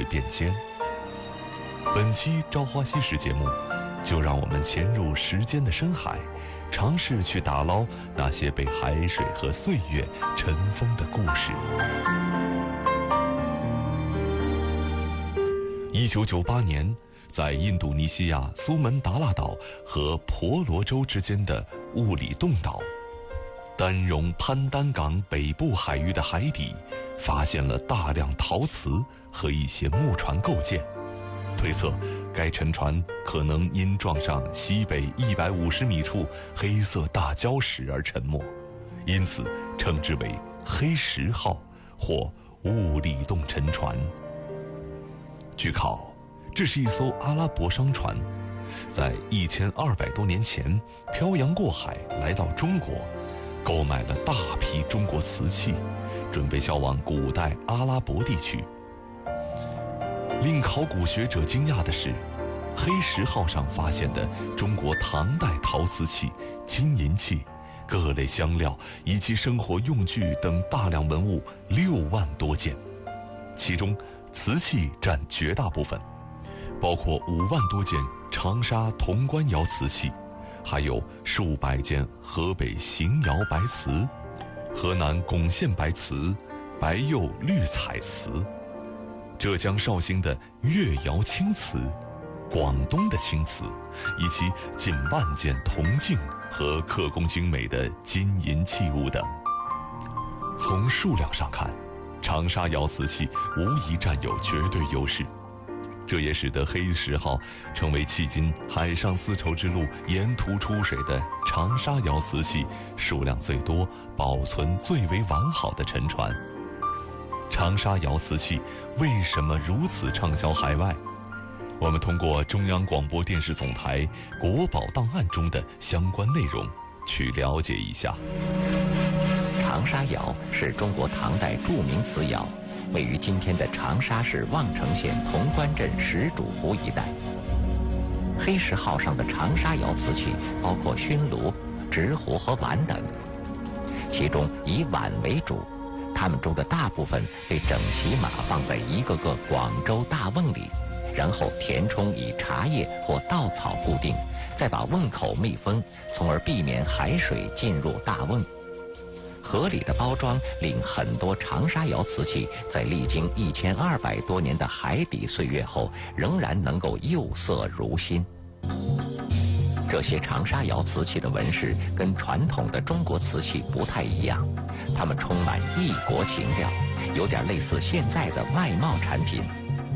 会变迁。本期《朝花夕拾》节目，就让我们潜入时间的深海，尝试去打捞那些被海水和岁月尘封的故事。1998年，在印度尼西亚苏门答腊岛和婆罗洲之间的物理洞岛，丹绒潘丹港北部海域的海底，发现了大量陶瓷和一些木船构件。推测该沉船可能因撞上西北150米处黑色大礁石而沉没，因此称之为黑石号或物理洞沉船。据考，这是一艘阿拉伯商船，在1200多年前漂洋过海来到中国，购买了大批中国瓷器，准备销往古代阿拉伯地区。令考古学者惊讶的是，黑石号上发现的中国唐代陶瓷器、金银器、各类香料以及生活用具等大量文物6万多件，其中瓷器占绝大部分，包括5万多件长沙潼关窑瓷器，还有数百件河北邢窑白瓷、河南巩县白瓷、白釉绿彩瓷、浙江绍兴的越窑青瓷、广东的青瓷，以及近万件铜镜和刻工精美的金银器物等。从数量上看，长沙窑瓷器无疑占有绝对优势，这也使得黑石号成为迄今海上丝绸之路沿途出水的长沙窑瓷器数量最多、保存最为完好的沉船。长沙窑瓷器为什么如此畅销海外？我们通过中央广播电视总台国宝档案中的相关内容去了解一下。 长沙窑是中国唐代著名瓷窑，位于今天的长沙市望城县潼关镇石主湖一带。黑石号上的长沙窑瓷器包括熏炉、执壶和碗等，其中以碗为主，它们中的大部分被整齐码放在一个个广州大瓮里，然后填充以茶叶或稻草固定，再把瓮口密封，从而避免海水进入大瓮。合理的包装令很多长沙窑瓷器在历经1200多年的海底岁月后，仍然能够釉色如新。这些长沙窑瓷器的纹饰跟传统的中国瓷器不太一样，它们充满异国情调，有点类似现在的外贸产品。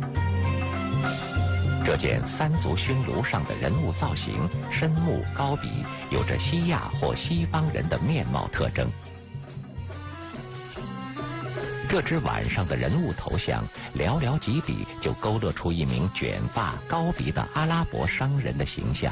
这件三足熏炉上的人物造型深目高鼻，有着西亚或西方人的面貌特征。这只碗上的人物头像寥寥几笔就勾勒出一名卷发高鼻的阿拉伯商人的形象。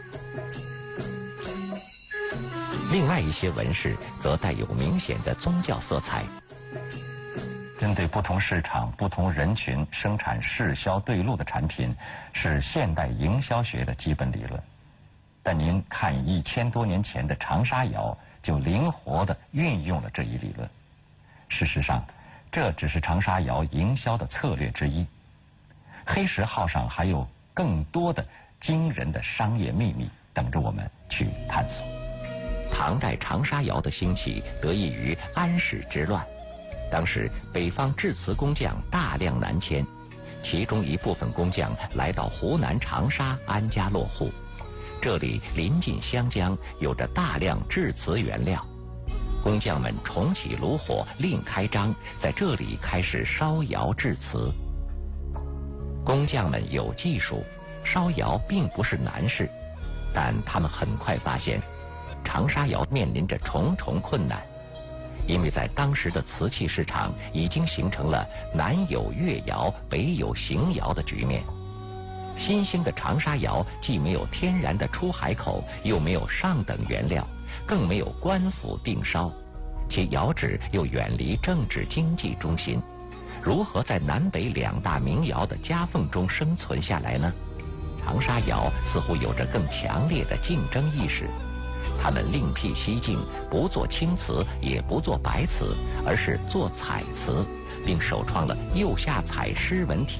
另外一些纹饰则带有明显的宗教色彩。针对不同市场、不同人群生产市销对路的产品，是现代营销学的基本理论。但您看1000多年前的长沙窑，就灵活地运用了这一理论。事实上，这只是长沙窑营销的策略之一。黑石号上还有更多的惊人的商业秘密等着我们去探索。唐代长沙窑的兴起得益于安史之乱，当时北方制瓷工匠大量南迁，其中一部分工匠来到湖南长沙安家落户。这里临近湘江，有着大量制瓷原料。工匠们重启炉火，另开张，在这里开始烧窑制瓷。工匠们有技术，烧窑并不是难事，但他们很快发现，长沙窑面临着重重困难，因为在当时的瓷器市场已经形成了南有越窑、北有邢窑的局面。新兴的长沙窑既没有天然的出海口，又没有上等原料，更没有官府定烧，其窑址又远离政治经济中心，如何在南北两大名窑的夹缝中生存下来呢？长沙窑似乎有着更强烈的竞争意识，他们另辟蹊径，不做青瓷，也不做白瓷，而是做彩瓷，并首创了釉下彩诗文体